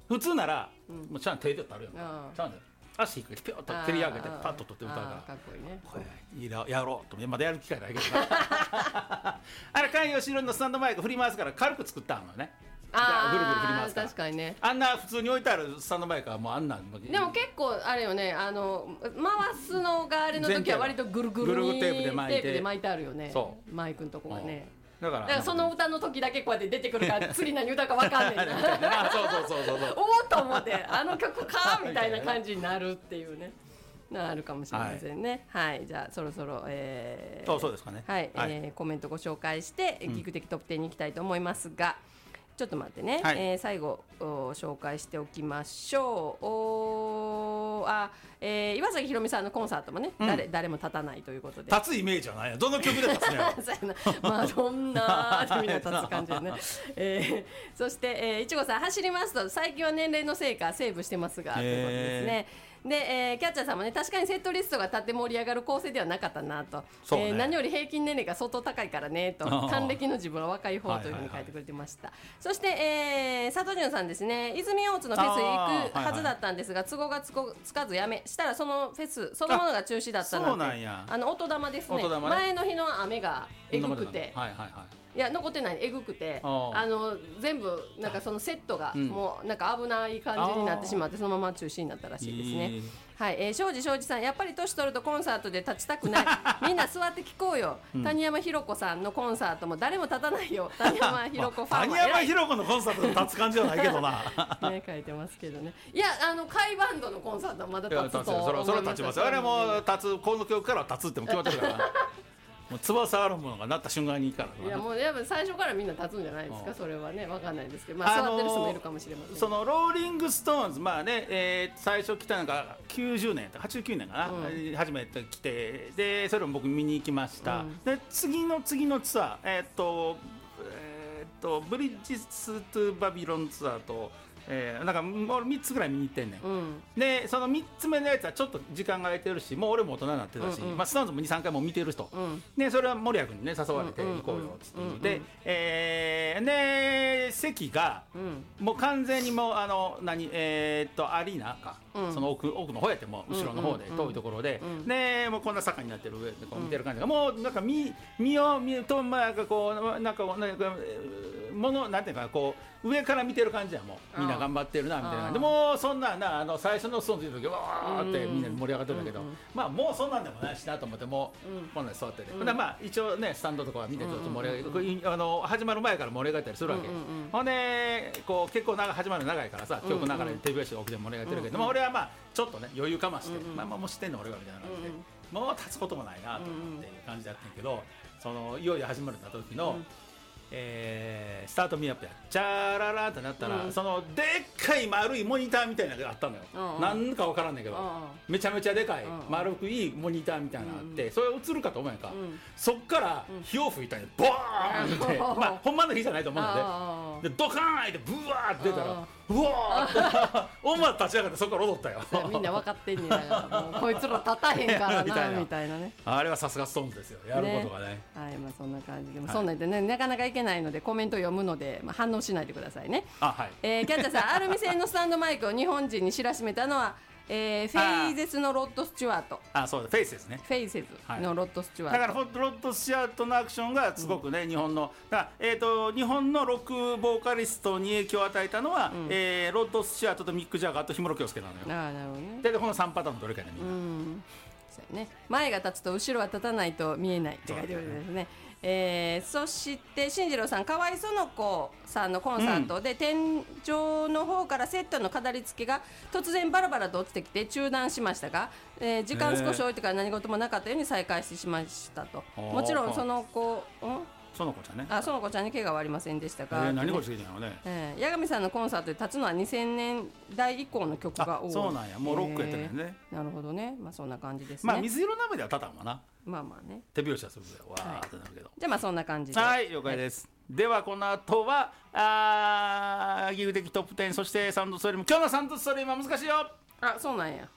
普通なら、もうちゃんと手で取るよ、ちゃんと足引っピョッと蹴り上げてパッと取って歌うからかっこいいね。 これやろうとまだやる機会ないけどあれ菅義偉のスタンドマイク振り回すから軽く作ったのね。ぐるぐる振り回すから。 確かにね。 あんな普通に置いてあるスタンドマイクはもうあんなんでも結構あれよね、回すのがあれの時は割とぐるぐるにテープで巻いてあるよね。 そうマイクのとこがね。 だからその歌の時だけこうやって出てくるから次何歌か分かんねえなそうおおと思ってあの曲かみたいな感じになるっていうね、あるかもしれませんね。はい、じゃあそろそろそうですかね。 はい、コメントご紹介してギク的トップ10に行きたいと思いますが、ちょっと待ってね、 はい、 最後紹介しておきましょう。岩崎宏美さんのコンサートもね、誰も立たないということで立つイメージはないやどの曲で立つねマドンナーってみんな立つ感じでねそして、いちごさん走りますと最近は年齢のせいかセーブしてますがということですね。で、キャッチャーさんもね確かにセットリストが立って盛り上がる構成ではなかったなと、何より平均年齢が相当高いからねと還暦の自分は若い方というふうに書いてくれてました。そして、佐藤潤さんですね、泉大津のフェス行くはずだったんですが都合がつかずやめしたらそのフェスそのものが中止だったので音玉ですね、前の日の雨がえぐくていや残ってないえぐくて全部なんかそのセットがもうなんか危ない感じになってしまってそのまま中止になったらしいですね。はい、庄司さんやっぱり年取るとコンサートで立ちたくないみんな座って聞こうよ、谷山ひろ子さんのコンサートも誰も立たないよ谷山ひろ子ファンは谷山ひろ子のコンサートで立つ感じはないけどなね書いてますけどね。いや甲斐バンドのコンサートはまだ立つと思います。 それは立ちますよ。あれも立つこの曲から立つっても決まってるからもう翼あるものがなった瞬間にいいから。 いやもうやっぱ最初からみんな立つんじゃないですか。それはね分かんないですけど、座ってる人もいるかもしれません。 そのローリングストーンズ最初来たのが90年89年かな、初めて来てでそれを僕見に行きました。で次のツアーブリッジス・トゥ・バビロンツアーとなんか3つぐらい見に行ってんねん、でその3つ目のやつはちょっと時間が空いてるしもう俺も大人になってたし、ストーンズも 2,3 回も見てる人、でそれは森谷君にね誘われて行こうよっつってで席がもう完全にもうアリーナか、その奥の方やっても後ろの方で遠いところで、でもうこんな坂になってる上でこう見てる感じがもうなんか見ようとなんかこうなんかなんていうかこう上から見てる感じはもうみんな頑張ってるなみたいな。でもそんなんな最初のストーンズの時わーってみんな盛り上がってるんだけど、まあもうそんなんでもないしなと思ってもうこんなに座ってて、まあ一応ねスタンドとかはみんなちょっと盛り上がって始まる前から盛り上がったりするわけ。ほんでこう結構始まる長いからさ曲の中で手拍子が起きて盛り上がってるけど、俺はまあちょっとね余裕かましてまあもう知ってんの俺がみたいな感じでもう立つこともないなと思っていう感じだったんやけど、そのいよいよ始まるった時のスタートミーアップやチャララってなったら、そのでっかい丸いモニターみたいなのがあったのよ、なんか分からんねんけど、めちゃめちゃでかい丸くいいモニターみたいなのがあって、それ映るかと思うんやんか、そっから火を吹いたんやボーンってまあほんまの火じゃないと思うので、ドカーンってブワーって出たらうわーって思わず立ち上がってそこから踊ったよみんな分かってんねやもうこいつら立たへんからなみたいなね。 あれはさすがストーンズですよ、やることがね。 はい、まあそんな感じでもそんなんでねなかなかいけないのでコメント読むので反応しないでくださいね。キャッチャーさんアルミ製のスタンドマイクを日本人に知らしめたのはフェイゼスのロッド・スチュワート。 そうだ、フェイスですね。 フェイセズのロッド・スチュワート、 だからロッド・スチュワートのアクションがすごくね、日本の日本のロックボーカリストに影響を与えたのは、ロッド・スチュワートとミック・ジャガーと氷室京介なのよ。 なるほどね。 でこの3パターンどれかでみんな、 ね、前が立つと後ろは立たないと見えないって書いてあるんですね。そして進次郎さん河合園子さんのコンサートで、天井の方からセットの飾り付けが突然バラバラと落ちてきて中断しましたが、時間少し置いてから何事もなかったように再開しましたと。もちろんその子園子ちゃんね。 園子ちゃんに怪我はありませんでしたが、 何がついてんのね。 八神さんのコンサートで立つのは2000年代以降の曲が多い。 そうなんや、もうロックやってるよね。 なるほどね、まあそんな感じですね。 まあ水色鍋では立たんわな。 まあまあね、 手拍子はするけどわーってなるけど、 じゃあまあそんな感じで、 はい了解です。ではこの後はギフ的トップ10、そしてサウンドストリーム。今日のサウンドストリームは難しいよ。 そうなんや。